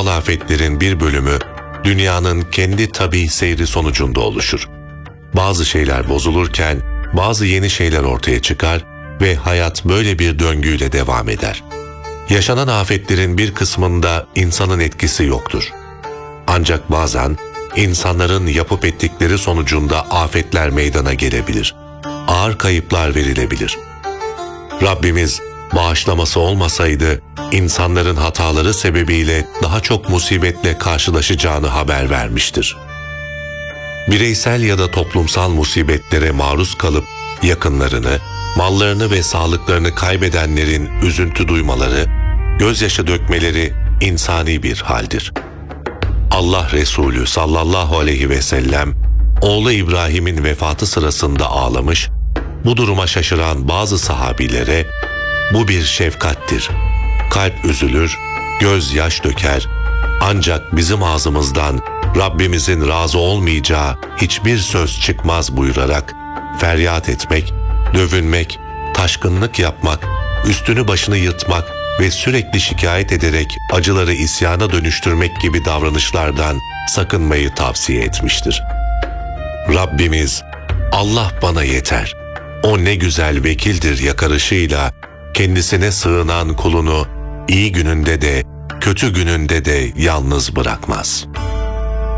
doğal afetlerin bir bölümü dünyanın kendi tabii seyri sonucunda oluşur. Bazı şeyler bozulurken bazı yeni şeyler ortaya çıkar ve hayat böyle bir döngüyle devam eder. Yaşanan afetlerin bir kısmında insanın etkisi yoktur. Ancak bazen insanların yapıp ettikleri sonucunda afetler meydana gelebilir. Ağır kayıplar verilebilir. Rabbimiz bağışlaması olmasaydı insanların hataları sebebiyle daha çok musibetle karşılaşacağını haber vermiştir. Bireysel ya da toplumsal musibetlere maruz kalıp yakınlarını, mallarını ve sağlıklarını kaybedenlerin üzüntü duymaları, gözyaşı dökmeleri insani bir haldir. Allah Resulü sallallahu aleyhi ve sellem, oğlu İbrahim'in vefatı sırasında ağlamış, bu duruma şaşıran bazı sahabilere, bu bir şefkattir. Kalp üzülür, göz yaş döker, ancak bizim ağzımızdan Rabbimizin razı olmayacağı hiçbir söz çıkmaz buyurarak, feryat etmek, dövünmek, taşkınlık yapmak, üstünü başını yırtmak ve sürekli şikayet ederek acıları isyana dönüştürmek gibi davranışlardan sakınmayı tavsiye etmiştir. Rabbimiz, Allah bana yeter, o ne güzel vekildir yakarışıyla, kendisine sığınan kulunu iyi gününde de kötü gününde de yalnız bırakmaz.